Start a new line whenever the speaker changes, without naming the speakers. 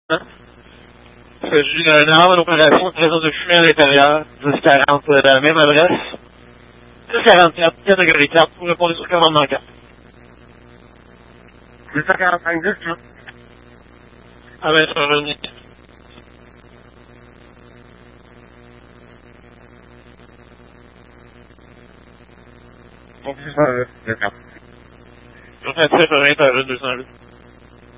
Il s'agit d'une arme d'opération de présence de fumée à l'intérieur, 1040 de la même adresse. 1044, catégorie 4, pour répondre sur commandement 4.
1045, 10,
Ah ben, ça va revenir.
Donc, c'est ça, d'accord.
Je vais faire 208.